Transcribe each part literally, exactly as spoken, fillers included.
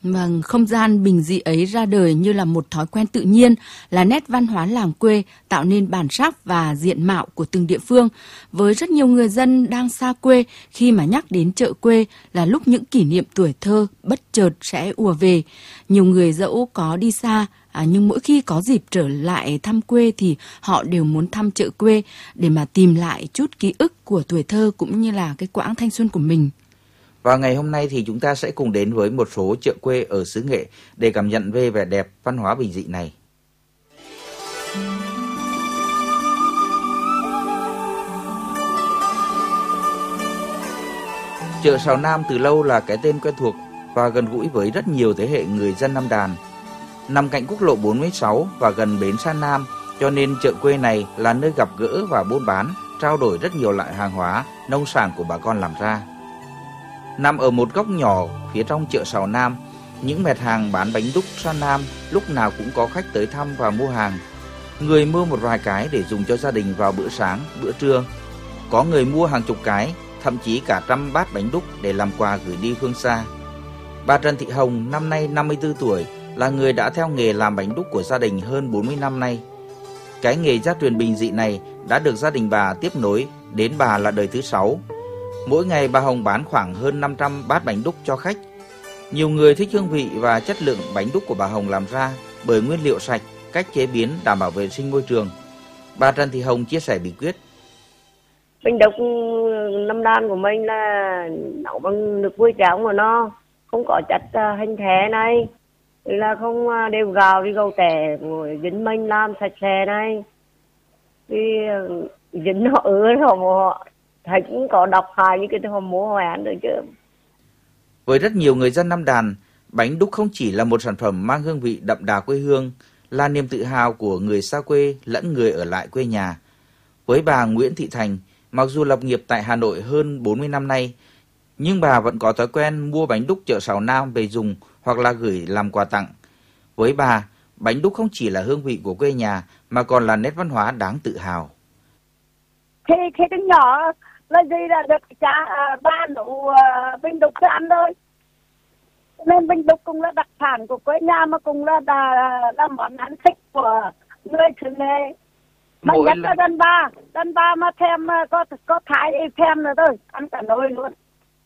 Vâng, không gian bình dị ấy ra đời như là một thói quen tự nhiên, là nét văn hóa làng quê, tạo nên bản sắc và diện mạo của từng địa phương. Với rất nhiều người dân đang xa quê, khi mà nhắc đến chợ quê là lúc những kỷ niệm tuổi thơ bất chợt sẽ ùa về. Nhiều người dẫu có đi xa, à, nhưng mỗi khi có dịp trở lại thăm quê thì họ đều muốn thăm chợ quê để mà tìm lại chút ký ức của tuổi thơ cũng như là cái quãng thanh xuân của mình. Và ngày hôm nay thì chúng ta sẽ cùng đến với một số chợ quê ở xứ Nghệ để cảm nhận về vẻ đẹp văn hóa bình dị này. Chợ Sào Nam từ lâu là cái tên quen thuộc và gần gũi với rất nhiều thế hệ người dân Nam Đàn. Nằm cạnh quốc lộ bốn mươi sáu và gần bến Sa Nam, cho nên chợ quê này là nơi gặp gỡ và buôn bán, trao đổi rất nhiều loại hàng hóa, nông sản của bà con làm ra. Nằm ở một góc nhỏ phía trong chợ Sào Nam, những mẹt hàng bán bánh đúc Sa Nam lúc nào cũng có khách tới thăm và mua hàng. Người mua một vài cái để dùng cho gia đình vào bữa sáng, bữa trưa. Có người mua hàng chục cái, thậm chí cả trăm bát bánh đúc để làm quà gửi đi phương xa. Bà Trần Thị Hồng năm nay năm mươi tư tuổi, là người đã theo nghề làm bánh đúc của gia đình hơn bốn mươi năm nay. Cái nghề gia truyền bình dị này đã được gia đình bà tiếp nối, đến bà là đời thứ sáu. Mỗi ngày bà Hồng bán khoảng hơn năm trăm bát bánh đúc cho khách. Nhiều người thích hương vị và chất lượng bánh đúc của bà Hồng làm ra bởi nguyên liệu sạch, cách chế biến đảm bảo vệ sinh môi trường. Bà Trần Thị Hồng chia sẻ bí quyết. Bánh đúc Nam Đàn của mình là nấu bằng nước vôi trắng mà nó không có chất hành thế này, là không đều gạo đi gầu tẻ, dính mình làm sạch sẽ này, thì dính họ ứa họ thầy cũng có độc hại như cái họ mua họ ăn được chứ. Với rất nhiều người dân Nam Đàn, bánh đúc không chỉ là một sản phẩm mang hương vị đậm đà quê hương, là niềm tự hào của người xa quê lẫn người ở lại quê nhà. Với bà Nguyễn Thị Thành, mặc dù lập nghiệp tại Hà Nội hơn bốn mươi năm nay, nhưng bà vẫn có thói quen mua bánh đúc chợ Sào Nam về dùng hoặc là gửi làm quà tặng. Với bà, bánh đúc không chỉ là hương vị của quê nhà mà còn là nét văn hóa đáng tự hào. Khi khi đến nhỏ là gì là được cha ba nấu bánh đúc cho ăn thôi. Nên bánh đúc cũng là đặc sản của quê nhà mà cũng là là, là món ăn thích của người xứ Nghệ. Mà nhất là đàn bà, đàn bà mà thèm có có thái thì thèm nữa thôi, ăn cả nồi luôn.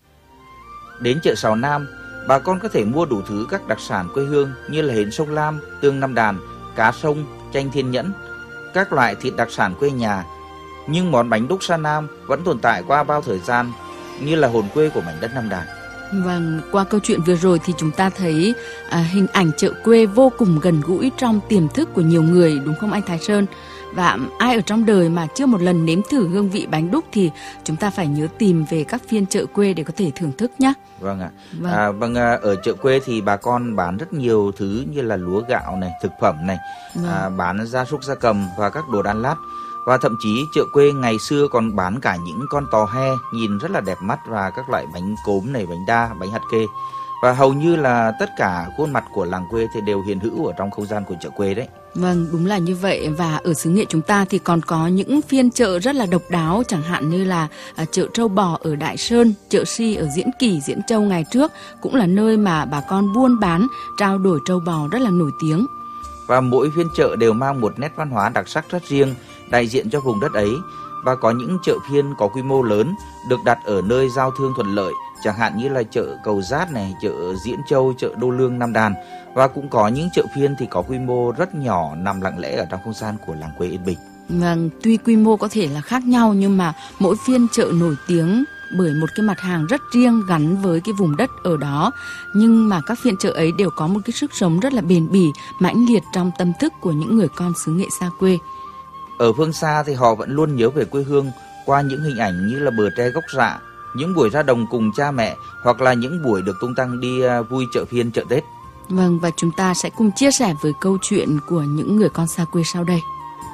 Đến chợ Sào Nam, bà con có thể mua đủ thứ các đặc sản quê hương như là hến sông Lam, tương Nam Đàn, cá sông, chanh Thiên Nhẫn, các loại thịt đặc sản quê nhà. Nhưng món bánh đúc Sa Nam vẫn tồn tại qua bao thời gian, như là hồn quê của mảnh đất Nam Đàn. Vâng, qua câu chuyện vừa rồi thì chúng ta thấy à, hình ảnh chợ quê vô cùng gần gũi trong tiềm thức của nhiều người, đúng không anh Thái Sơn? Và ai ở trong đời mà chưa một lần nếm thử hương vị bánh đúc thì chúng ta phải nhớ tìm về các phiên chợ quê để có thể thưởng thức nhé. Vâng ạ. Vâng. À, vâng, ở chợ quê thì bà con bán rất nhiều thứ như là lúa gạo này, thực phẩm này, vâng. à, bán gia súc gia cầm và các đồ đan lát. Và thậm chí chợ quê ngày xưa còn bán cả những con tò he nhìn rất là đẹp mắt và các loại bánh cốm này, bánh đa, bánh hạt kê. Và hầu như là tất cả khuôn mặt của làng quê thì đều hiện hữu ở trong không gian của chợ quê đấy. Vâng, đúng là như vậy. Và ở xứ Nghệ chúng ta thì còn có những phiên chợ rất là độc đáo, chẳng hạn như là à, chợ Trâu Bò ở Đại Sơn, chợ Si ở Diễn Kỳ, Diễn Châu ngày trước, cũng là nơi mà bà con buôn bán, trao đổi trâu bò rất là nổi tiếng. Và mỗi phiên chợ đều mang một nét văn hóa đặc sắc rất riêng, đại diện cho vùng đất ấy. Và có những chợ phiên có quy mô lớn, được đặt ở nơi giao thương thuận lợi, chẳng hạn như là chợ Cầu Giát này, chợ Diễn Châu, chợ Đô Lương, Nam Đàn. Và cũng có những chợ phiên thì có quy mô rất nhỏ, nằm lặng lẽ ở trong không gian của làng quê Yên Bình. Vâng, tuy quy mô có thể là khác nhau nhưng mà mỗi phiên chợ nổi tiếng bởi một cái mặt hàng rất riêng gắn với cái vùng đất ở đó. Nhưng mà các phiên chợ ấy đều có một cái sức sống rất là bền bỉ, mãnh liệt trong tâm thức của những người con xứ Nghệ xa quê. Ở phương xa thì họ vẫn luôn nhớ về quê hương qua những hình ảnh như là bờ tre gốc rạ, những buổi ra đồng cùng cha mẹ hoặc là những buổi được tung tăng đi vui chợ phiên, chợ Tết. Vâng, và chúng ta sẽ cùng chia sẻ với câu chuyện của những người con xa quê sau đây.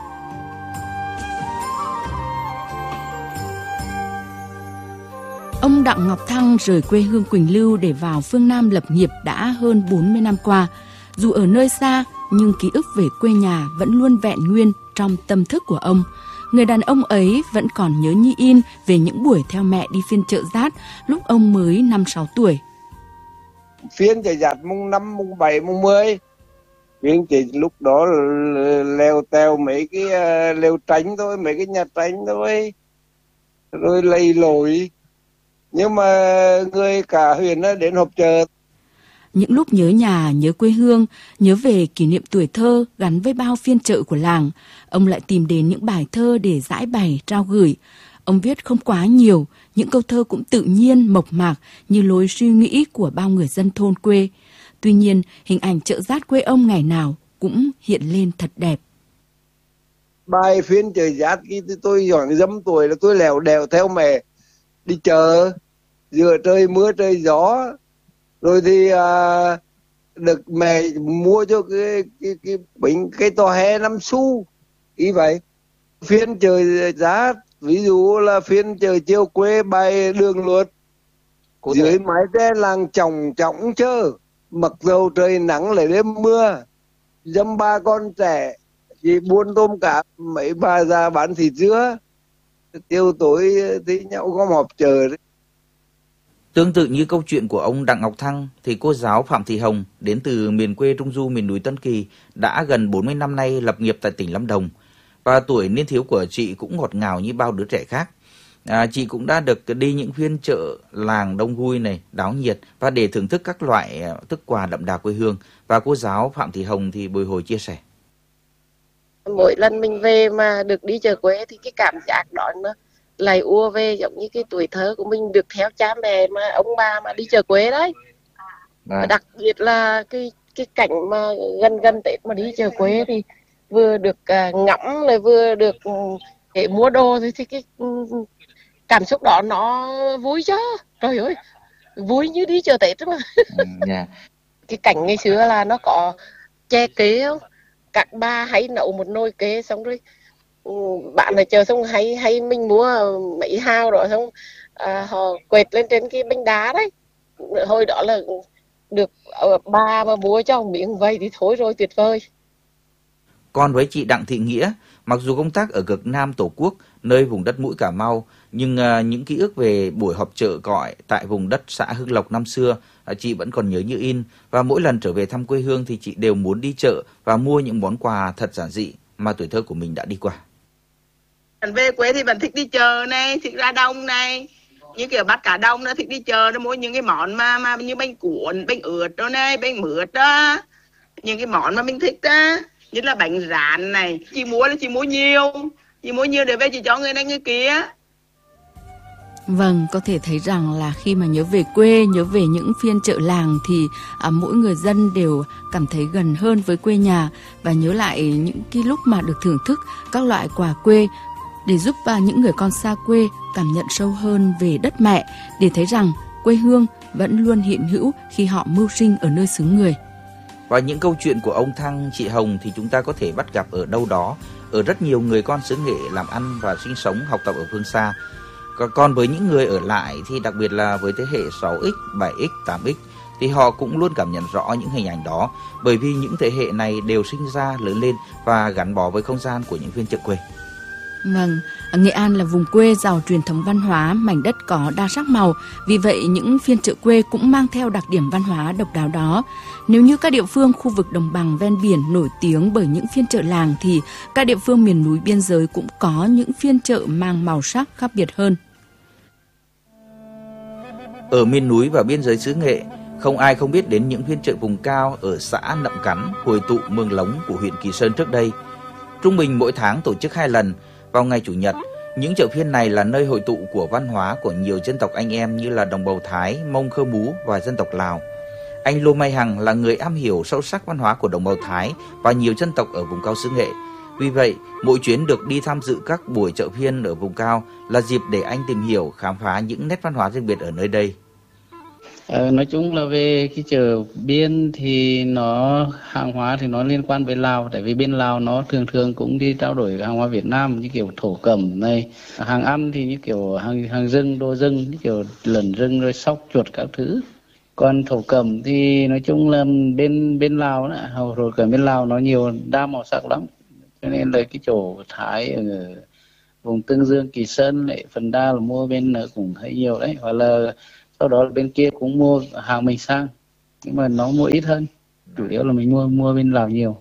Ông Đặng Ngọc Thăng rời quê hương Quỳnh Lưu để vào phương Nam lập nghiệp đã hơn bốn mươi năm qua. Dù ở nơi xa, nhưng ký ức về quê nhà vẫn luôn vẹn nguyên trong tâm thức của ông. Người đàn ông ấy vẫn còn nhớ như in về những buổi theo mẹ đi phiên chợ Giát lúc ông mới năm sáu tuổi. phiên chợ giặt mùng năm, mùng bảy, mùng mười. Phiên chỉ lúc đó leo teo mấy cái uh, lều tránh thôi, mấy cái nhà tránh thôi, rồi lầy lội. Nhưng mà người cả huyện đến họp chợ. Những lúc nhớ nhà, nhớ quê hương, nhớ về kỷ niệm tuổi thơ gắn với bao phiên chợ của làng, ông lại tìm đến những bài thơ để giải bày, trao gửi. Ông viết không quá nhiều, những câu thơ cũng tự nhiên, mộc mạc như lối suy nghĩ của bao người dân thôn quê. Tuy nhiên, hình ảnh chợ Dát quê ông ngày nào cũng hiện lên thật đẹp. Bài phiên chợ Dát khi tôi khoảng dăm tuổi là tôi lèo đèo theo mẹ đi chợ, giữa trời mưa trời gió. Rồi thì à, được mẹ mua cho cái cái cái bánh cái to he năm xu, ý vậy. Phiên chợ Dát, ví dụ là phiên chợ chiều quê bài đường luật, dưới mái tre làng chồng chóng chơ, mặc dầu trời nắng lại đêm mưa, dăm ba con trẻ chỉ buôn tôm cá, mấy bà già bán thịt dứa, tiêu tối thì nhau gom họp chợ đấy. Tương tự như câu chuyện của ông Đặng Ngọc Thăng thì cô giáo Phạm Thị Hồng đến từ miền quê Trung Du miền núi Tân Kỳ đã gần bốn mươi năm nay lập nghiệp tại tỉnh Lâm Đồng. Và tuổi niên thiếu của chị cũng ngọt ngào như bao đứa trẻ khác. À, chị cũng đã được đi những phiên chợ làng đông vui này, đáo nhiệt và để thưởng thức các loại thức quà đậm đà quê hương. Và cô giáo Phạm Thị Hồng thì bồi hồi chia sẻ. Mỗi lần mình về mà được đi chợ quê thì cái cảm giác đó nó lại ùa về giống như cái tuổi thơ của mình được theo cha mẹ mà ông bà mà đi chợ quê đấy. À. Đặc biệt là cái cái cảnh mà gần gần Tết mà đi chợ quê thì vừa được uh, ngắm rồi vừa được để mua đồ thì, thì cái cảm xúc đó nó vui chứ. Trời ơi, vui như đi chợ Tết mà. Yeah. Cái cảnh ngày xưa là nó có che kế không? Các bà hay nấu một nồi kế xong rồi bạn ở chờ xong hay hay mình mua mấy hao đó xong à, họ quệt lên trên cái bánh đá đấy. Hồi đó là được bà mà mua cho một miếng vây thì thôi rồi, tuyệt vời. Còn với chị Đặng Thị Nghĩa, mặc dù công tác ở cực Nam Tổ quốc, nơi vùng đất Mũi Cà Mau, nhưng uh, những ký ức về buổi họp chợ cọi tại vùng đất xã Hưng Lộc năm xưa, uh, chị vẫn còn nhớ như in. Và mỗi lần trở về thăm quê hương thì chị đều muốn đi chợ và mua những món quà thật giản dị mà tuổi thơ của mình đã đi qua. Về quê thì vẫn thích đi chợ này, thích ra đông này, như kiểu bắt cả đông nó thích đi chợ nó mua những cái món mà mà như bánh cuộn, bánh ướt đó này, bánh mướt đó, những cái món mà mình thích đó, như là bánh rán này. Chị mua là chị mua nhiều, chị mua nhiều để về chị cho người này người kia. Vâng, có thể thấy rằng là khi mà nhớ về quê, nhớ về những phiên chợ làng thì à, mỗi người dân đều cảm thấy gần hơn với quê nhà và nhớ lại những cái lúc mà được thưởng thức các loại quà quê để giúp à, những người con xa quê cảm nhận sâu hơn về đất mẹ, để thấy rằng quê hương vẫn luôn hiện hữu khi họ mưu sinh ở nơi xứ người. Và những câu chuyện của ông Thăng, chị Hồng thì chúng ta có thể bắt gặp ở đâu đó, ở rất nhiều người con xứ Nghệ làm ăn và sinh sống, học tập ở phương xa. Còn với những người ở lại thì đặc biệt là với thế hệ sáu x, bảy x, tám x thì họ cũng luôn cảm nhận rõ những hình ảnh đó, bởi vì những thế hệ này đều sinh ra, lớn lên và gắn bó với không gian của những phiên chợ quê. Vâng, Nghệ An là vùng quê giàu truyền thống văn hóa, mảnh đất có đa sắc màu, vì vậy những phiên chợ quê cũng mang theo đặc điểm văn hóa độc đáo đó. Nếu như các địa phương khu vực đồng bằng ven biển nổi tiếng bởi những phiên chợ làng thì các địa phương miền núi biên giới cũng có những phiên chợ mang màu sắc khác biệt hơn. Ở miền núi và biên giới xứ Nghệ, không ai không biết đến những phiên chợ vùng cao ở xã Nậm Cắn, Hồi Tụ, Mường Lống của huyện Kỳ Sơn trước đây. Trung bình mỗi tháng tổ chức hai lần vào ngày Chủ nhật. Những chợ phiên này là nơi hội tụ của văn hóa của nhiều dân tộc anh em như là đồng bào Thái, Mông, Khơ Mú và dân tộc Lào. Anh Lô Mai Hằng là người am hiểu sâu sắc văn hóa của đồng bào Thái và nhiều dân tộc ở vùng cao xứ Nghệ. Vì vậy, mỗi chuyến được đi tham dự các buổi chợ phiên ở vùng cao là dịp để anh tìm hiểu, khám phá những nét văn hóa riêng biệt ở nơi đây. Ờ, nói chung là về cái chợ biên thì nó hàng hóa thì nó liên quan với Lào, tại vì bên Lào nó thường thường cũng đi trao đổi hàng hóa Việt Nam như kiểu thổ cẩm này, hàng ăn thì như kiểu hàng hàng rừng, đồ rừng như kiểu lợn rừng rồi sóc chuột các thứ. Còn thổ cẩm thì nói chung là bên bên Lào đó, thổ cẩm bên Lào nó nhiều đa màu sắc lắm, cho nên là cái chỗ Thái ở vùng Tương Dương, Kỳ Sơn lại phần đa là mua bên cũng thấy nhiều đấy, hoặc là sau đó bên kia cũng mua hàng mình sang. nhưng mà nó mua ít hơn, chủ yếu là mình mua mua bên Lào nhiều.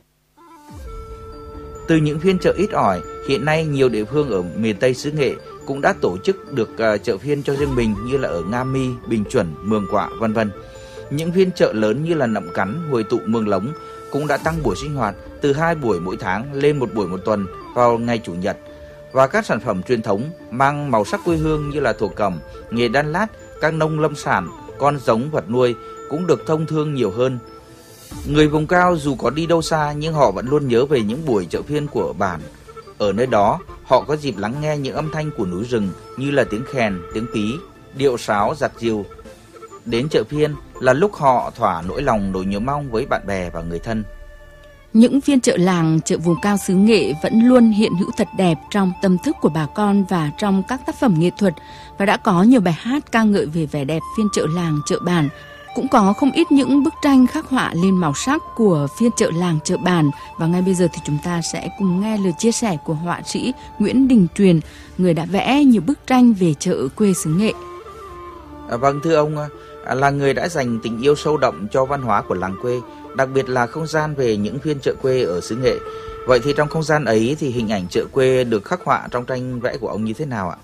Từ những phiên chợ ít ỏi, hiện nay nhiều địa phương ở miền Tây xứ Nghệ cũng đã tổ chức được uh, chợ phiên cho riêng mình, như là ở Nga Mi, Bình Chuẩn, Mường Quạ, vân vân. Những phiên chợ lớn như là Nậm Cắn, Huồi Tụ, Mường Lống cũng đã tăng buổi sinh hoạt từ hai buổi mỗi tháng lên một buổi một tuần vào ngày Chủ nhật. Và các sản phẩm truyền thống mang màu sắc quê hương như là thổ cẩm, nghề đan lát, các nông lâm sản, con giống vật nuôi cũng được thông thương nhiều hơn. Người vùng cao dù có đi đâu xa nhưng họ vẫn luôn nhớ về những buổi chợ phiên của bản. Ở nơi đó, họ có dịp lắng nghe những âm thanh của núi rừng như là tiếng khèn, tiếng pí, điệu sáo, giặt diều. Đến chợ phiên là lúc họ thỏa nỗi lòng nỗi nhớ mong với bạn bè và người thân. Những phiên chợ làng, chợ vùng cao xứ Nghệ vẫn luôn hiện hữu thật đẹp trong tâm thức của bà con và trong các tác phẩm nghệ thuật, và đã có nhiều bài hát ca ngợi về vẻ đẹp phiên chợ làng, chợ bản. Cũng có không ít những bức tranh khắc họa lên màu sắc của phiên chợ làng, chợ bản. Và ngay bây giờ thì chúng ta sẽ cùng nghe lời chia sẻ của họa sĩ Nguyễn Đình Truyền, người đã vẽ nhiều bức tranh về chợ quê xứ Nghệ. À, vâng, thưa ông, là người đã dành tình yêu sâu đậm cho văn hóa của làng quê, đặc biệt là không gian về những phiên chợ quê ở xứ Nghệ. Vậy thì trong không gian ấy thì hình ảnh chợ quê được khắc họa trong tranh vẽ của ông như thế nào ạ?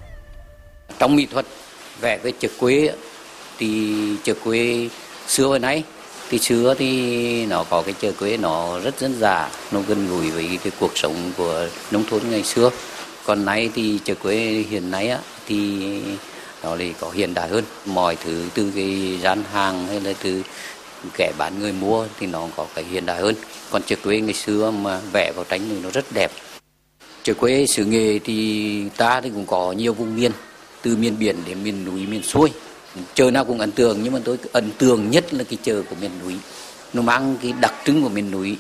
Trong mỹ thuật vẽ cái chợ quê thì chợ quê xưa hồi nay thì xưa thì nó có cái chợ quê nó rất dân dã, nó gần gũi với cái cuộc sống của nông thôn ngày xưa. Còn nay thì chợ quê hiện nay á thì nó lại có hiện đại hơn, mọi thứ từ cái gian hàng hay là từ kẻ bán người mua thì nó có cái hiện đại hơn. Còn chợ quê ngày xưa mà vẽ vào tranh thì nó rất đẹp. Chợ quê xứ Nghệ thì ta thì cũng có nhiều vùng miền, từ miền biển đến miền núi, miền xuôi. Chợ nào cũng ấn tượng, nhưng mà tôi ấn tượng nhất là cái chợ của miền núi. Nó mang cái đặc trưng của miền núi,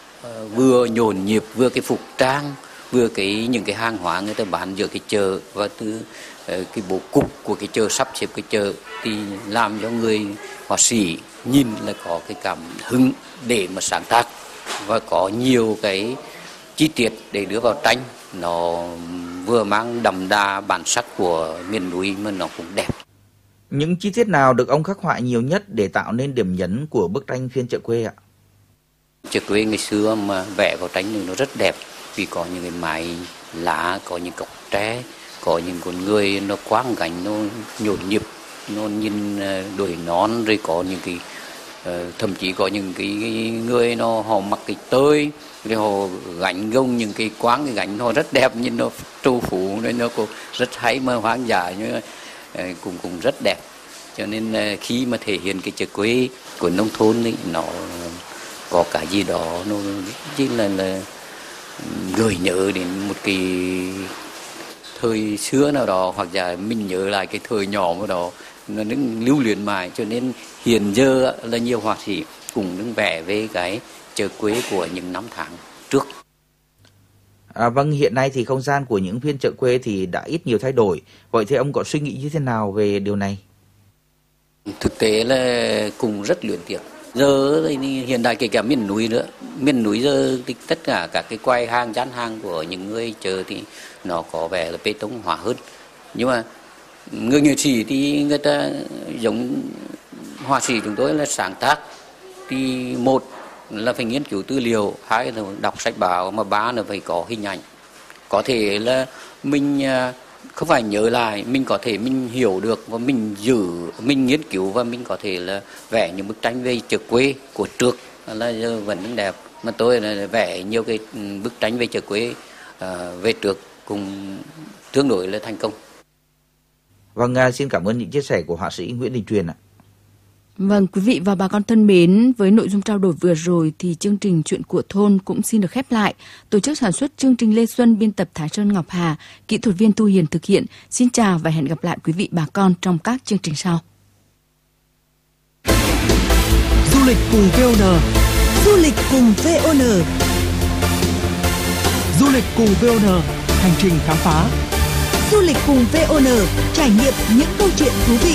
vừa nhộn nhịp, vừa cái phục trang, vừa cái những cái hàng hóa người ta bán giữa cái chợ, và từ cái bố cục của cái chợ, sắp xếp cái chợ thì làm cho người họa sĩ nhìn là có cái cảm hứng để mà sáng tác, và có nhiều cái chi tiết để đưa vào tranh. Nó vừa mang đậm đà bản sắc của miền núi mà nó cũng đẹp. Những chi tiết nào được ông khắc họa nhiều nhất để tạo nên điểm nhấn của bức tranh phiên chợ quê ạ? Chợ quê ngày xưa mà vẽ vào tranh thì nó rất đẹp, vì có những cái mái lá, có những cọc tre, có những con người nó quang cảnh, nó nhộn nhịp, nó nhìn đồi nón, rồi có những cái uh, thậm chí có những cái người nó họ mặc cái tơi, rồi họ gánh gông những cái quán cái gánh nó rất đẹp, nhìn nó trù phú, nên nó cũng rất hay mà hoang dã, nhưng uh, cũng cũng rất đẹp. Cho nên uh, khi mà thể hiện cái chợ quê của nông thôn ấy, nó có cái gì đó nó chỉ là, là gợi nhớ đến một cái thời xưa nào đó, hoặc là mình nhớ lại cái thời nhỏ nào đó, nó đứng lưu luyến mãi. Cho nên hiện giờ là nhiều họa sĩ cũng đứng vẽ về cái chợ quê của những năm tháng trước. À, vâng, hiện nay thì không gian của những phiên chợ quê thì đã ít nhiều thay đổi. Vậy thì ông có suy nghĩ như thế nào về điều này? Thực tế là cũng rất luyến tiếc. Giờ thì hiện đại kể cả miền núi nữa, miền núi giờ thì tất cả các cái quầy hàng, gian hàng của những người chợ thì nó có vẻ là bê tông hóa hơn. Nhưng mà người nghệ sĩ thì người ta giống họa sĩ chúng tôi là sáng tác, thì một là phải nghiên cứu tư liệu, hai là đọc sách báo, mà ba là phải có hình ảnh. Có thể là mình không phải nhớ lại, mình có thể mình hiểu được và mình giữ, mình nghiên cứu, và mình có thể là vẽ những bức tranh về chợ quê của trước là giờ vẫn đứng đẹp. Mà tôi là vẽ nhiều cái bức tranh về chợ quê uh, về trước cũng tương đối là thành công. Vâng, xin cảm ơn những chia sẻ của họa sĩ Nguyễn Đình Truyền ạ. Vâng, quý vị và bà con thân mến, với nội dung trao đổi vừa rồi thì chương trình Chuyện của thôn cũng xin được khép lại. Tổ chức sản xuất chương trình Lê Xuân, biên tập Thái Sơn Ngọc Hà, kỹ thuật viên Thu Hiền thực hiện. Xin chào và hẹn gặp lại quý vị bà con trong các chương trình sau. Du lịch cùng vê o en. Du lịch cùng vê o en. Du lịch cùng vê o en, hành trình khám phá. Du lịch cùng vê o en, trải nghiệm những câu chuyện thú vị.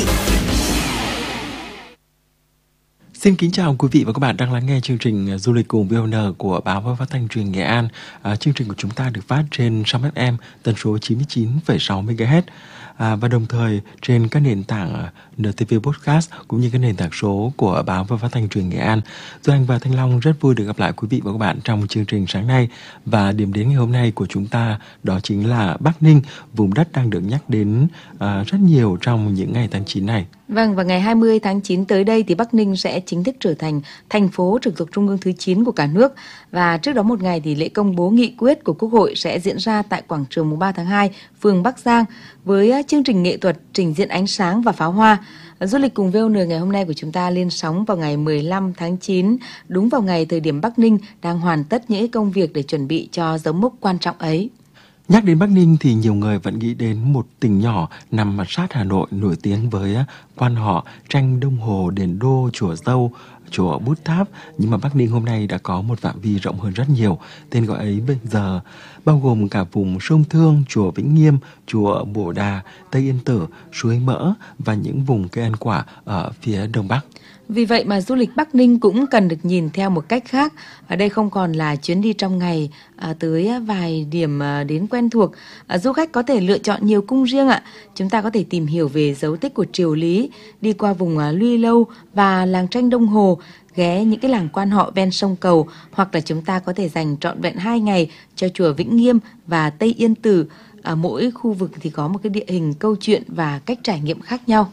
Xin kính chào quý vị và các bạn đang lắng nghe chương trình Du lịch cùng vê o en của báo Phát thanh Truyền hình Nghệ An. À, chương trình của chúng ta được phát trên sóng ép em tần số chín mươi chín phẩy sáu mê ga héc. à, và đồng thời trên các nền tảng en tê vê Podcast cũng như các nền tảng số của Báo và Phát thanh Truyền Nghệ An. Duy Anh và Thanh Long rất vui được gặp lại quý vị và các bạn trong chương trình sáng nay. Và điểm đến ngày hôm nay của chúng ta đó chính là Bắc Ninh, vùng đất đang được nhắc đến à, rất nhiều trong những ngày tháng chín này. Vâng, và ngày hai mươi tháng chín tới đây thì Bắc Ninh sẽ chính thức trở thành thành phố trực thuộc trung ương thứ chín của cả nước. Và trước đó một ngày thì lễ công bố nghị quyết của Quốc hội sẽ diễn ra tại quảng trường mùng ba tháng hai, phường Bắc Giang với chương trình nghệ thuật, trình diễn ánh sáng và pháo hoa. Du lịch cùng vê o en ngày hôm nay của chúng ta lên sóng vào ngày mười lăm tháng chín, đúng vào ngày thời điểm Bắc Ninh đang hoàn tất những công việc để chuẩn bị cho dấu mốc quan trọng ấy. Nhắc đến Bắc Ninh thì nhiều người vẫn nghĩ đến một tỉnh nhỏ nằm mặt sát Hà Nội nổi tiếng với quan họ, tranh đồng hồ, đền đô, chùa Dâu, chùa Bút Tháp. Nhưng mà Bắc Ninh hôm nay đã có một phạm vi rộng hơn rất nhiều. Tên gọi ấy bây giờ bao gồm cả vùng Sông Thương, chùa Vĩnh Nghiêm, chùa Bồ Đà, Tây Yên Tử, suối Mỡ và những vùng cây ăn quả ở phía Đông Bắc. Vì vậy mà du lịch Bắc Ninh cũng cần được nhìn theo một cách khác. Ở đây không còn là chuyến đi trong ngày à, tới vài điểm à, đến quen thuộc. À, du khách có thể lựa chọn nhiều cung riêng ạ. Chúng ta có thể tìm hiểu về dấu tích của triều Lý, đi qua vùng à, Luy Lâu và làng tranh Đông Hồ, ghé những cái làng quan họ ven sông Cầu, hoặc là chúng ta có thể dành trọn vẹn hai ngày cho chùa Vĩnh Nghiêm và Tây Yên Tử. À, mỗi khu vực thì có một cái địa hình, câu chuyện và cách trải nghiệm khác nhau.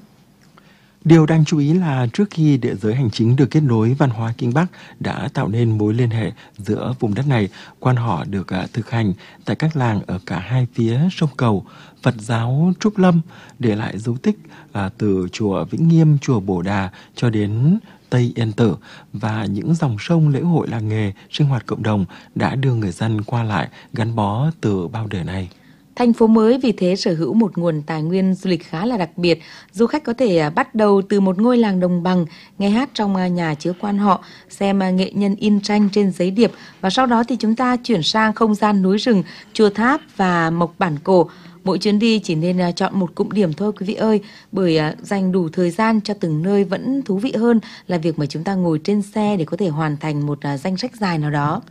Điều đáng chú ý là trước khi địa giới hành chính được kết nối, văn hóa Kinh Bắc đã tạo nên mối liên hệ giữa vùng đất này. Quan họ được uh, thực hành tại các làng ở cả hai phía sông Cầu. Phật giáo Trúc Lâm để lại dấu tích uh, từ chùa Vĩnh Nghiêm, chùa Bồ Đà cho đến Tây Yên Tử, và những dòng sông, lễ hội, làng nghề, sinh hoạt cộng đồng đã đưa người dân qua lại gắn bó từ bao đời nay. Thành phố mới vì thế sở hữu một nguồn tài nguyên du lịch khá là đặc biệt. Du khách có thể bắt đầu từ một ngôi làng đồng bằng, nghe hát trong nhà chứa quan họ, xem nghệ nhân in tranh trên giấy điệp, và sau đó thì chúng ta chuyển sang không gian núi rừng, chùa Tháp và mộc bản cổ. Mỗi chuyến đi chỉ nên chọn một cụm điểm thôi quý vị ơi, bởi dành đủ thời gian cho từng nơi vẫn thú vị hơn là việc mà chúng ta ngồi trên xe để có thể hoàn thành một danh sách dài nào đó.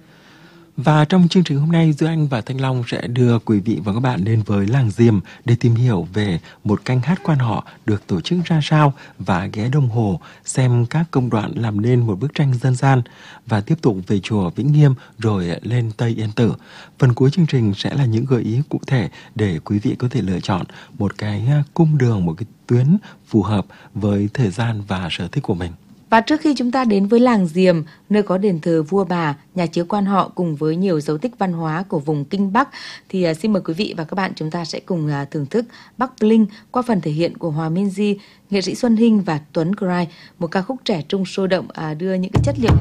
Và trong chương trình hôm nay, Duy Anh và Thanh Long sẽ đưa quý vị và các bạn đến với làng Diềm để tìm hiểu về một canh hát quan họ được tổ chức ra sao, và ghé Đông Hồ xem các công đoạn làm nên một bức tranh dân gian, và tiếp tục về chùa Vĩnh Nghiêm rồi lên Tây Yên Tử. Phần cuối chương trình sẽ là những gợi ý cụ thể để quý vị có thể lựa chọn một cái cung đường, một cái tuyến phù hợp với thời gian và sở thích của mình. Và trước khi chúng ta đến với làng Diềm, nơi có đền thờ vua bà, nhà chứa quan họ cùng với nhiều dấu tích văn hóa của vùng Kinh Bắc, thì uh, xin mời quý vị và các bạn chúng ta sẽ cùng uh, thưởng thức Bắc Bling qua phần thể hiện của Hòa Minzy, nghệ sĩ Xuân Hinh và Tuấn Cry, một ca khúc trẻ trung sôi động uh, đưa những cái chất liệu